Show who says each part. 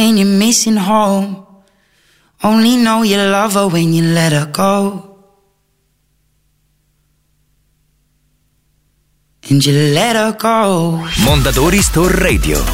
Speaker 1: and you're missing home. Only know you love her when you let her go. And you let her go.
Speaker 2: Mondadori Store Radio.